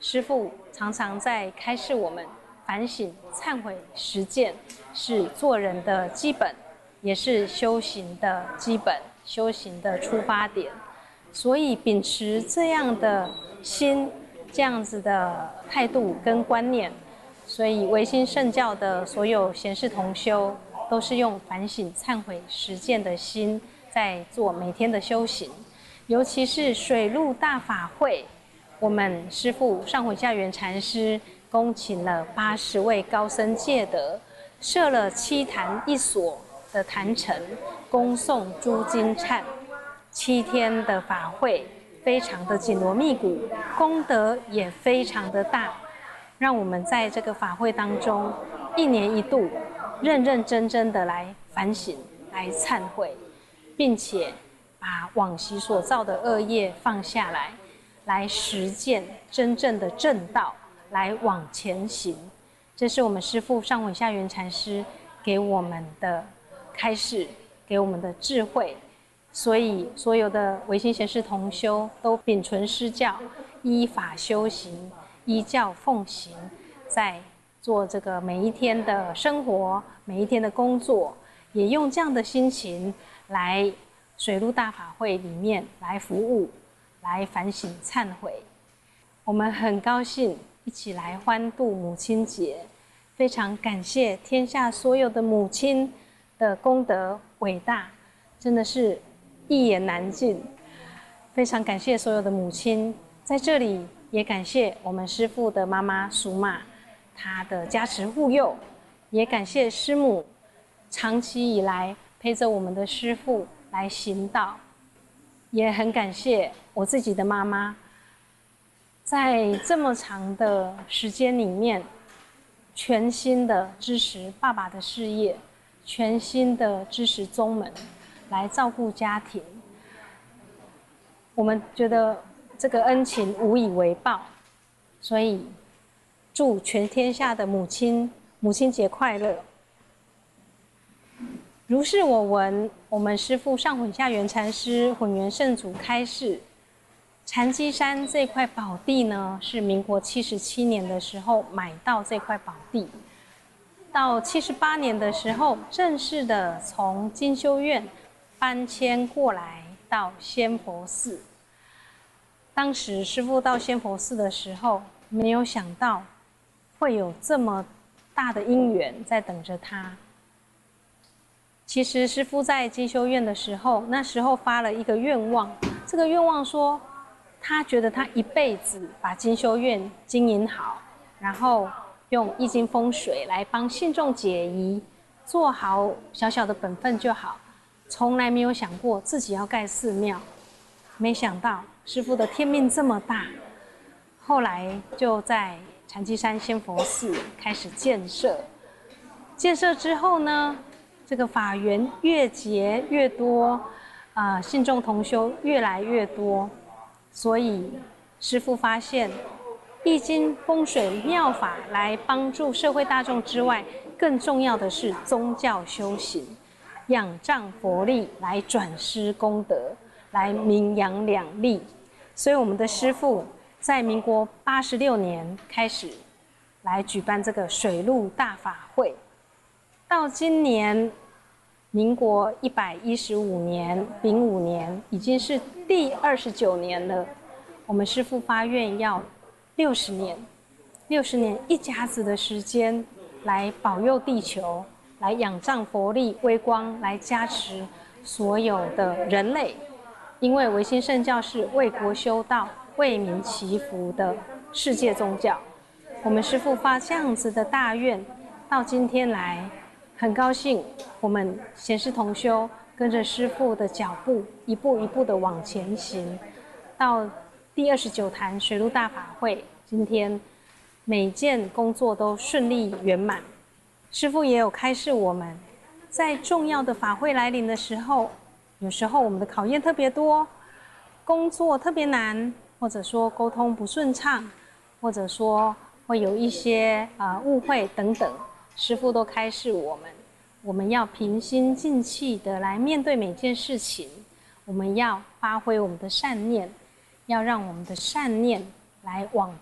师父常常在开示我们，反省、忏悔、实践是做人的基本，也是修行的基本，修行的出发点。所以秉持这样的心，这样子的态度跟观念，所以唯心圣教的所有贤士同修，都是用反省、忏悔、实践的心，在做每天的修行。尤其是水陆大法会，我们师父上回下元禅师恭请了80位高僧戒德，设了7坛1所的坛城，恭诵诸经忏，7天的法会非常的紧锣密鼓，功德也非常的大，让我们在这个法会当中1年1度认认真真的来反省、来忏悔，并且把往昔所造的恶业放下来，来实践真正的正道，来往前行。这是我们师父上回下元禅师给我们的开示，给我们的智慧。所以所有的唯心贤士同修都秉存师教，依法修行，依教奉行，在做这个每一天的生活，每一天的工作，也用这样的心情来水陆大法会里面来服务，来反省忏悔。我们很高兴一起来欢度母亲节，非常感谢天下所有的母亲的功德伟大，真的是一言难尽。非常感谢所有的母亲，在这里也感谢我们师父的妈妈苏妈，她的加持护佑，也感谢师母长期以来陪着我们的师父来行道，也很感谢我自己的妈妈，在这么长的时间里面，全心的支持爸爸的事业，全心的支持宗门，来照顾家庭。我们觉得这个恩情无以为报，所以祝全天下的母亲母亲节快乐。如是我闻，我们师父上回下元禅师混元圣祖开示，禅机山这块宝地呢，是民国77年的时候买到这块宝地，到78年的时候，正式的从金修院搬迁过来到仙佛寺。当时师父到仙佛寺的时候，没有想到会有这么大的因缘在等着他。其实师父在金修院的时候，那时候发了一个愿望，这个愿望说，他觉得他一辈子把金修院经营好，然后用易经风水来帮信众解疑，做好小小的本分就好，从来没有想过自己要盖寺庙。没想到师父的天命这么大，后来就在禅机山仙佛寺开始建设。建设之后呢，这个法缘越结越多，信众同修越来越多，所以师父发现易经风水妙法来帮助社会大众之外，更重要的是宗教修行，仰仗佛力来转施功德，来名扬两利。所以我们的师父在民国86年开始来举办这个水陆大法会，到今年民国115年丙午年，已经是第29年了。我们师父发愿要60年一甲子的时间，来保佑地球，来仰仗佛力微光，来加持所有的人类。因为唯心圣教是为国修道、为民祈福的世界宗教，我们师父发这样子的大愿，到今天来，很高兴我们贤士同修跟着师父的脚步，一步一步的往前行，到第29坛水陆大法会，今天每件工作都顺利圆满。师父也有开示我们，在重要的法会来临的时候，有时候我们的考验特别多，工作特别难，或者说沟通不顺畅，或者说会有一些误会等等，师父都开示我们要平心静气的来面对每件事情，我们要发挥我们的善念，要让我们的善念来往